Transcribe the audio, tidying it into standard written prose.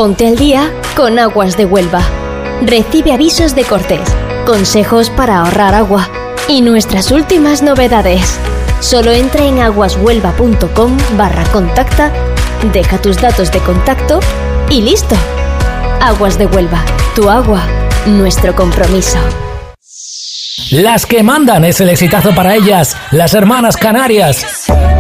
Ponte al día con Aguas de Huelva. Recibe avisos de cortes, consejos para ahorrar agua y nuestras últimas novedades. Solo entra en aguashuelva.com/contacta, deja tus datos de contacto y listo. Aguas de Huelva, tu agua, nuestro compromiso. Las que mandan es el exitazo para ellas, las hermanas Canarias.